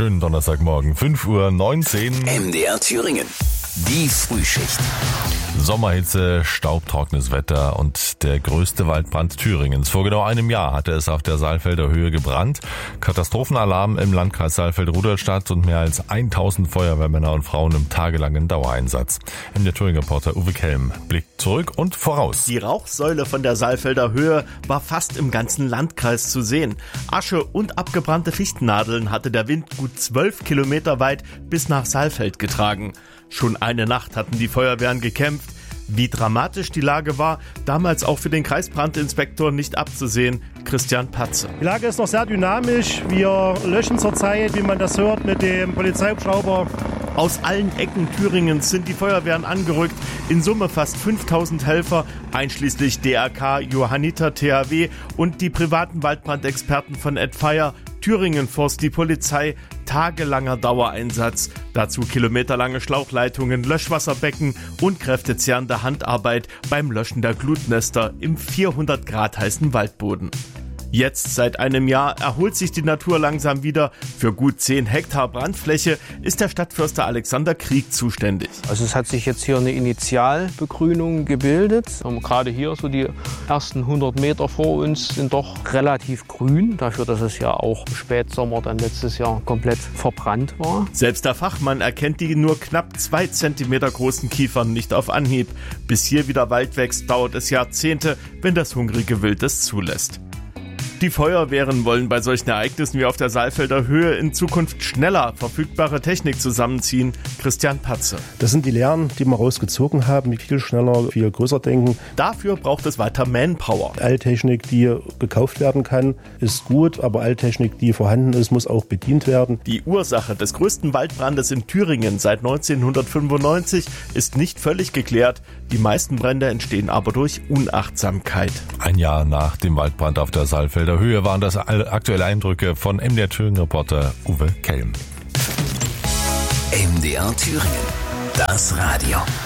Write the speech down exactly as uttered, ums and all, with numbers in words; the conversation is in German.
Schönen Donnerstagmorgen, fünf Uhr neunzehn. M D R Thüringen. Die Frühschicht. Sommerhitze, staubtrockenes Wetter und der größte Waldbrand Thüringens. Vor genau einem Jahr hatte es auf der Saalfelder Höhe gebrannt. Katastrophenalarm im Landkreis Saalfeld-Rudolstadt und mehr als tausend Feuerwehrmänner und Frauen im tagelangen Dauereinsatz. M D R Thüringen-Reporter Uwe Kelm blickt zurück und voraus. Die Rauchsäule von der Saalfelder Höhe war fast im ganzen Landkreis zu sehen. Asche und abgebrannte Fichtennadeln hatte der Wind gut zwölf Kilometer weit bis nach Saalfeld getragen. Schon eine Nacht hatten die Feuerwehren gekämpft. Wie dramatisch die Lage war, damals auch für den Kreisbrandinspektor nicht abzusehen, Christian Patze. Die Lage ist noch sehr dynamisch. Wir löschen zurzeit, wie man das hört, mit dem Polizeihubschrauber. Aus allen Ecken Thüringens sind die Feuerwehren angerückt. In Summe fast fünftausend Helfer, einschließlich D R K, Johanniter, T H W und die privaten Waldbrandexperten von Ed Fire, Thüringen Forst, die Polizei, tagelanger Dauereinsatz. Dazu kilometerlange Schlauchleitungen, Löschwasserbecken und kräftezehrende Handarbeit beim Löschen der Glutnester im vierhundert Grad heißen Waldboden. Jetzt, seit einem Jahr, erholt sich die Natur langsam wieder. Für gut zehn Hektar Brandfläche ist der Stadtförster Alexander Krieg zuständig. Also es hat sich jetzt hier eine Initialbegrünung gebildet. Und gerade hier, so die ersten hundert Meter vor uns, sind doch relativ grün. Dafür, dass es ja auch im Spätsommer dann letztes Jahr komplett verbrannt war. Selbst der Fachmann erkennt die nur knapp zwei Zentimeter großen Kiefern nicht auf Anhieb. Bis hier wieder Wald wächst, dauert es Jahrzehnte, wenn das hungrige Wild es zulässt. Die Feuerwehren wollen bei solchen Ereignissen wie auf der Saalfelder Höhe in Zukunft schneller verfügbare Technik zusammenziehen. Christian Patze. Das sind die Lehren, die wir rausgezogen haben, viel schneller, viel größer denken. Dafür braucht es weiter Manpower. Alttechnik, die gekauft werden kann, ist gut, aber Alttechnik, die vorhanden ist, muss auch bedient werden. Die Ursache des größten Waldbrandes in Thüringen seit neunzehnhundertfünfundneunzig ist nicht völlig geklärt. Die meisten Brände entstehen aber durch Unachtsamkeit. Ein Jahr nach dem Waldbrand auf der Saalfelder Höhe waren das aktuelle Eindrücke von M D R Thüringen-Reporter Uwe Kelm. M D R Thüringen, das Radio.